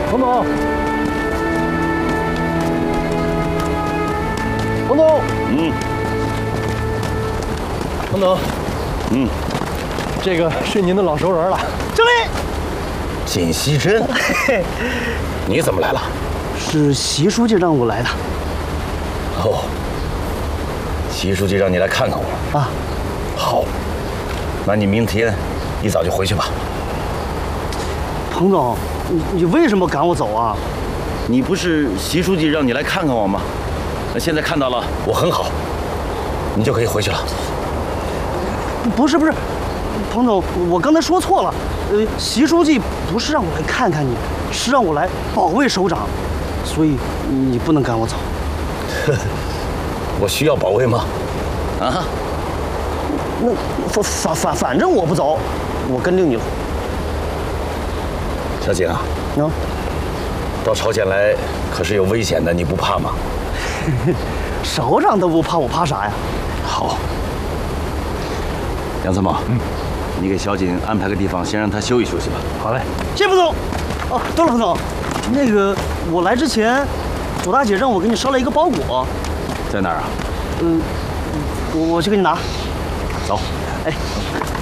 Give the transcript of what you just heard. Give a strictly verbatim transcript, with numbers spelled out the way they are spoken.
彭总，彭总， 嗯， 彭总， 嗯， 这个是您的老熟人了，经理。 锦溪珍，你怎么来了？ 是习书记让我来的。 哦，习书记让你来看看我啊。 好，那你明天一早就回去吧。 彭总，你你为什么赶我走啊？ 你不是习书记让你来看看我吗？那现在看到了，我很好，你就可以回去了。 不是不是，彭总，我刚才说错了。呃，习书记不是让我来看看你，是让我来保卫首长，所以你不能赶我走。 我需要保卫吗？啊？ 那反反反反正我不走，我跟着你。 小景啊， 嗯， 到朝鲜来可是有危险的，你不怕吗？ 首长都不怕，我怕啥呀？ 好，杨参谋，嗯，你给小景安排个地方，先让他休息休息吧。 好嘞， 谢彭总。哦，对了，彭总，那个我来之前，左大姐让我给你捎了一个包裹， 在哪儿啊？ 嗯，我我去给你拿。 走。 哎。